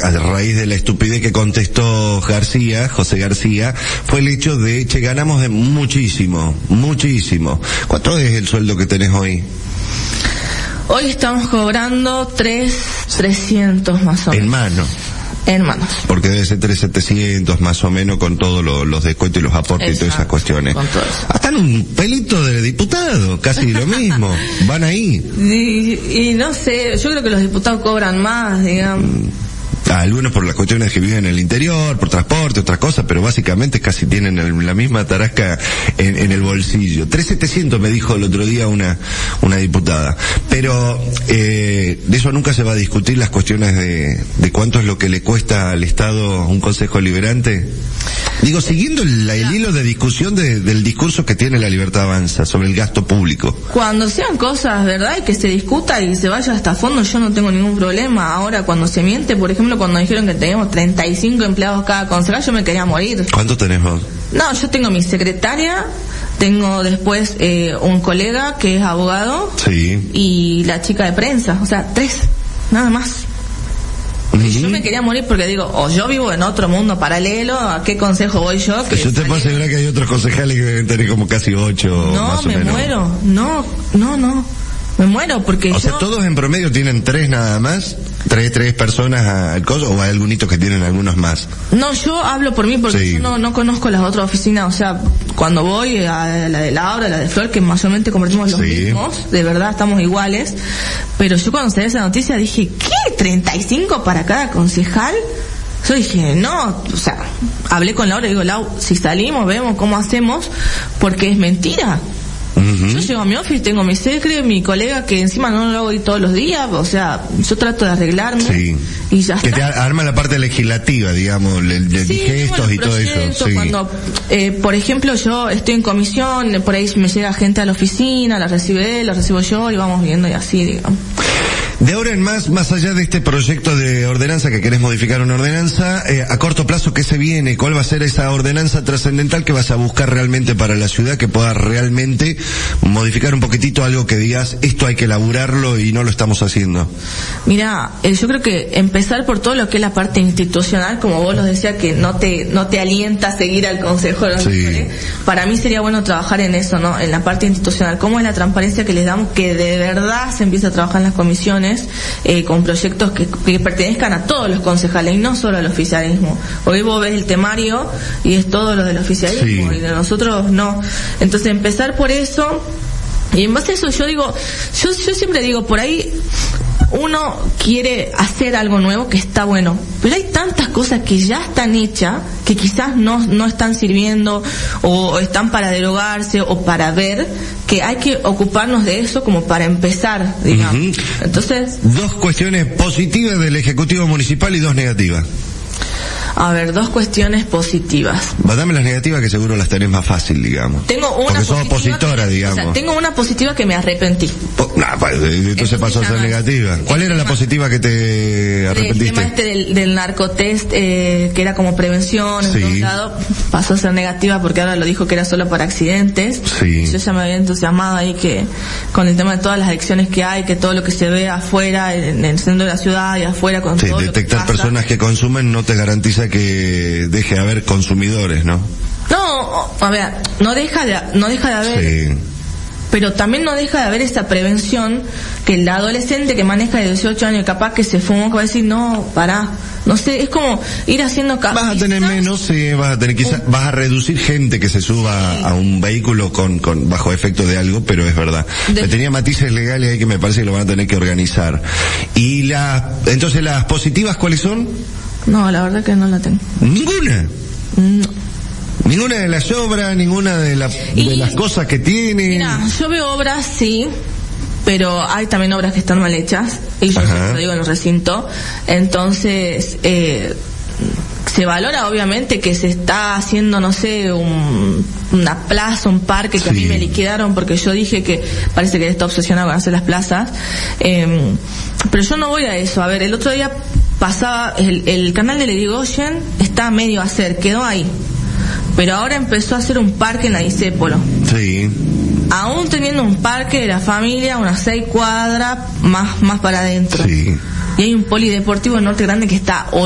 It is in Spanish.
a raíz de la estupidez que contestó José García, fue el hecho de, ganamos de muchísimo. ¿Cuánto es el sueldo que tenés hoy? Hoy estamos cobrando 3.300 más o menos. En manos. Porque debe ser 3.700 más o menos con todos los descuentos y los aportes. Exacto, y todas esas cuestiones. Con todo eso. Hasta en un pelito de diputado, casi lo mismo. Van ahí. Y no sé, yo creo que los diputados cobran más, digamos. Algunos por las cuestiones que viven en el interior, por transporte, otras cosas, pero básicamente casi tienen la misma tarasca en el bolsillo. 3.700 me dijo el otro día una diputada. Pero de eso nunca se va a discutir, las cuestiones de cuánto es lo que le cuesta al Estado un Consejo Liberante. Digo, siguiendo el hilo de discusión del discurso que tiene La Libertad Avanza sobre el gasto público. Cuando sean cosas, ¿verdad? Y que se discuta y se vaya hasta fondo, yo no tengo ningún problema. Ahora, cuando se miente, por ejemplo, cuando dijeron que teníamos 35 empleados cada concejal, yo me quería morir. ¿Cuánto tenés vos? No, yo tengo mi secretaria, tengo después un colega que es abogado. Sí. Y la chica de prensa, o sea, 3, nada más. Yo me quería morir porque digo, o yo vivo en otro mundo paralelo, ¿a qué consejo voy yo? Yo te puedo asegurar que hay otros concejales que deben tener como casi 8 no, más o menos. No, me muero. No. Me muero porque O sea, todos en promedio tienen 3 nada más. Tres personas al coso, o hay algunitos que tienen algunos más. No, yo hablo por mí porque sí. Yo no conozco las otras oficinas. O sea, cuando voy a la de Laura, a la de Flor, que mayormente convertimos los mismos, de verdad estamos iguales. Pero yo cuando salió esa noticia dije, ¿qué? ¿35 para cada concejal? Yo dije, no, o sea, hablé con Laura y digo, Lau, si salimos, vemos cómo hacemos, porque es mentira. Yo llego a mi office, tengo mi secre, mi colega que encima no lo hago ahí todos los días, o sea, yo trato de arreglarme y ya que está. Te arma la parte legislativa, digamos, de gestos y todo eso. Sí. Cuando, por ejemplo, yo estoy en comisión, por ahí me llega gente a la oficina, la recibe él, la recibo yo y vamos viendo y así, digamos. De ahora en más allá de este proyecto de ordenanza, que querés modificar una ordenanza, a corto plazo, ¿qué se viene? ¿Cuál va a ser esa ordenanza trascendental que vas a buscar realmente para la ciudad, que pueda realmente modificar un poquitito algo que digas, esto hay que elaborarlo y no lo estamos haciendo? Mira, yo creo que empezar por todo lo que es la parte institucional, como vos lo decías, que no te alienta a seguir al Consejo de los Mejores. Para mí sería bueno trabajar en eso, ¿no? En la parte institucional, cómo es la transparencia que les damos, que de verdad se empieza a trabajar en las comisiones, con proyectos que pertenezcan a todos los concejales y no solo al oficialismo. Hoy vos ves el temario y es todo lo del oficialismo y de nosotros no. Entonces empezar por eso, y en base a eso yo siempre digo, por ahí uno quiere hacer algo nuevo que está bueno, pero hay tantas cosas que ya están hechas que quizás no están sirviendo o están para derogarse o para ver, que hay que ocuparnos de eso como para empezar, digamos. Entonces, 2 cuestiones positivas del Ejecutivo Municipal y 2 negativas. A ver, 2 cuestiones positivas. Dame las negativas que seguro las tenés más fácil, digamos. Tengo una porque sos opositora, digamos. O sea, tengo una positiva que me arrepentí. Entonces pasó a ser negativa. ¿Cuál era la positiva que te arrepentiste? El tema del narcotest, que era como prevención, en todo lado, pasó a ser negativa porque ahora lo dijo que era solo para accidentes. Yo ya me había entusiasmado ahí que con el tema de todas las adicciones que hay, que todo lo que se ve afuera, en el centro de la ciudad y afuera con todo detectar personas que consumen no te garantiza que deje de haber consumidores, ¿no? No, a ver, no deja de haber, pero también no deja de haber esa prevención que el adolescente que maneja de 18 años capaz que se fumó, que va a decir, no, pará, no sé, es como ir haciendo vas a tener menos, quizás vas a reducir gente que se suba a un vehículo con bajo efecto de algo, pero es verdad. Tenía matices legales ahí que me parece que lo van a tener que organizar. Y entonces las positivas, ¿cuáles son? No, la verdad que no la tengo. ¿Ninguna? No. ¿Ninguna de las obras, ninguna de las cosas que tiene? Mira, yo veo obras, sí, pero hay también obras que están mal hechas, y yo siempre lo digo en el recinto. Entonces, se valora obviamente que se está haciendo, no sé, una plaza, un parque que a mí me liquidaron porque yo dije que parece que él está obsesionado con hacer las plazas. Pero yo no voy a eso. A ver, el otro día pasaba, el canal de Lerigoyen está medio a hacer, quedó ahí. Pero ahora empezó a hacer un parque en la Discépolo. Aún teniendo un parque de la familia, unas 6 cuadras más para adentro. Y hay un polideportivo en Norte Grande que está